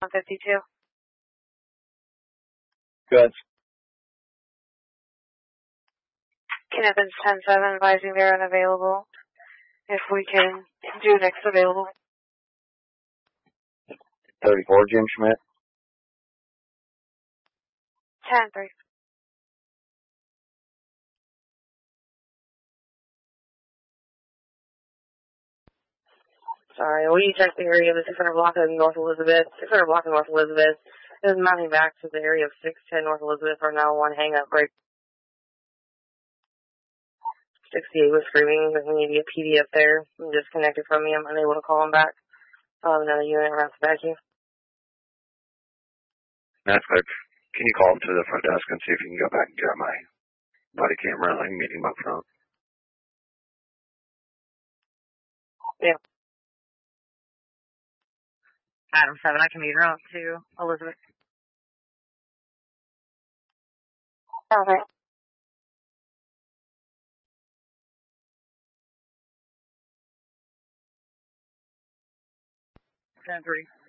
152. Good. Ken Evans 10-7 advising they're unavailable. If we can do next available. 34, Jim Schmidt. 10-3. Sorry, we checked the area of the 600 block of North Elizabeth. 600 block of North Elizabeth is mounting back to the area of 610 North Elizabeth for now one hang-up break. 68 was screaming that we need to get PD up there. I'm disconnected from me. I'm unable to call him back. Another unit around back here. That's good. Can you call him to the front desk and see if you can go back and get my body camera and I can meet him up front? Yeah. Adam 7, I can meet her up to Elizabeth. Okay. 10-3.